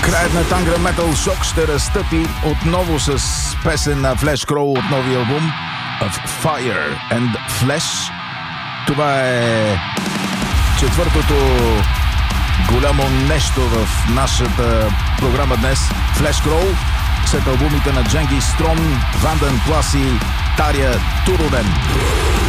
Краят на Tangren Metal Shock ще разтъпи отново с песен на Flesh Crow от новия албум of Fire and Flesh. Това е четвъртото голямо нещо в нашата програма днес. Flesh Crow след албумите на Дженгис Строн, Ванден Плас и Тария Турунен.